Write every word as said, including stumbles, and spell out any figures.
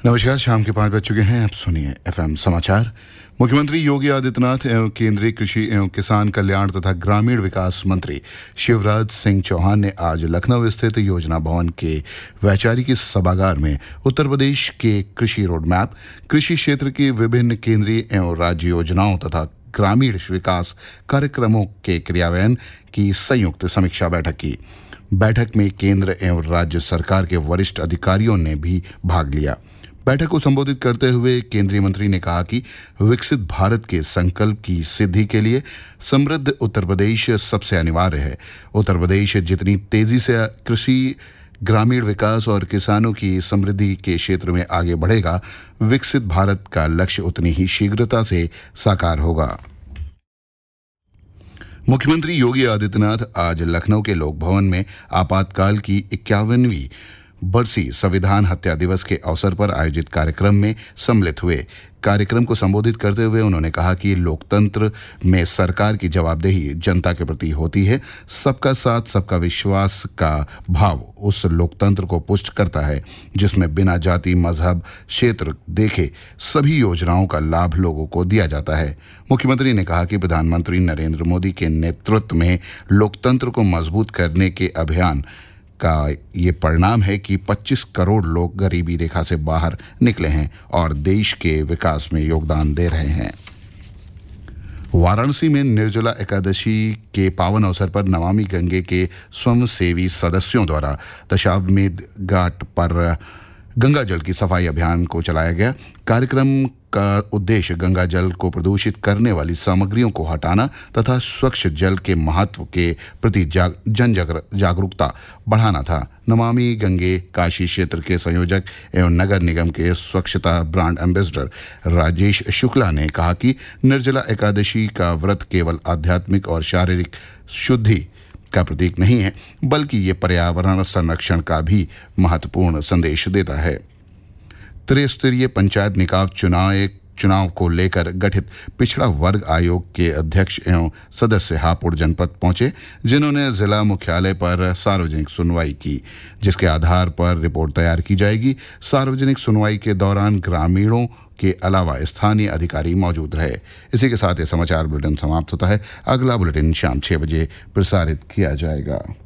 नमस्कार, शाम के पाँच बज चुके हैं। अब सुनिए एफएम समाचार। मुख्यमंत्री योगी आदित्यनाथ एवं केंद्रीय कृषि एवं किसान कल्याण तथा ग्रामीण विकास मंत्री शिवराज सिंह चौहान ने आज लखनऊ स्थित योजना भवन के वैचारिकी सभागार में उत्तर प्रदेश के कृषि रोडमैप, कृषि क्षेत्र की विभिन्न केंद्रीय एवं राज्य योजनाओं तथा ग्रामीण विकास कार्यक्रमों के क्रियान्वयन की संयुक्त समीक्षा बैठक की। बैठक में केंद्र एवं राज्य सरकार के वरिष्ठ अधिकारियों ने भी भाग लिया। बैठक को संबोधित करते हुए केंद्रीय मंत्री ने कहा कि विकसित भारत के संकल्प की सिद्धि के लिए समृद्ध उत्तर प्रदेश सबसे अनिवार्य है। उत्तर प्रदेश जितनी तेजी से कृषि, ग्रामीण विकास और किसानों की समृद्धि के क्षेत्र में आगे बढ़ेगा, विकसित भारत का लक्ष्य उतनी ही शीघ्रता से साकार होगा। मुख्यमंत्री योगी आदित्यनाथ आज लखनऊ के लोक भवन में आपातकाल की इक्यावनवीं बरसी संविधान हत्या दिवस के अवसर पर आयोजित कार्यक्रम में सम्मिलित हुए। कार्यक्रम को संबोधित करते हुए उन्होंने कहा कि लोकतंत्र में सरकार की जवाबदेही जनता के प्रति होती है। सबका साथ, सबका विश्वास का भाव उस लोकतंत्र को पुष्ट करता है जिसमें बिना जाति, मजहब, क्षेत्र देखे सभी योजनाओं का लाभ लोगों को दिया जाता है। मुख्यमंत्री ने कहा कि प्रधानमंत्री नरेंद्र मोदी के नेतृत्व में लोकतंत्र को मजबूत करने के अभियान का ये परिणाम है कि पच्चीस करोड़ लोग गरीबी रेखा से बाहर निकले हैं और देश के विकास में योगदान दे रहे हैं। वाराणसी में निर्जला एकादशी के पावन अवसर पर नमामि गंगे के स्वयंसेवी सदस्यों द्वारा दशाश्वमेध घाट पर गंगा जल की सफाई अभियान को चलाया गया। कार्यक्रम का उद्देश्य गंगा जल को प्रदूषित करने वाली सामग्रियों को हटाना तथा स्वच्छ जल के महत्व के प्रति जाग, जन जागरूकता बढ़ाना था। नमामि गंगे काशी क्षेत्र के संयोजक एवं नगर निगम के स्वच्छता ब्रांड एम्बेसडर राजेश शुक्ला ने कहा कि निर्जला एकादशी का व्रत केवल आध्यात्मिक और शारीरिक शुद्धि का प्रतीक नहीं है, बल्कि ये पर्यावरण संरक्षण का भी महत्वपूर्ण संदेश देता है। त्रिस्तरीय पंचायत निकाय चुनाव चुनाव को लेकर गठित पिछड़ा वर्ग आयोग के अध्यक्ष एवं सदस्य हापुड़ जनपद पहुंचे, जिन्होंने जिला मुख्यालय पर सार्वजनिक सुनवाई की, जिसके आधार पर रिपोर्ट तैयार की जाएगी। सार्वजनिक सुनवाई के दौरान ग्रामीणों के अलावा स्थानीय अधिकारी मौजूद रहे। इसी के साथ ये समाचार बुलेटिन समाप्त होता है। अगला बुलेटिन शाम छह बजे प्रसारित किया जाएगा।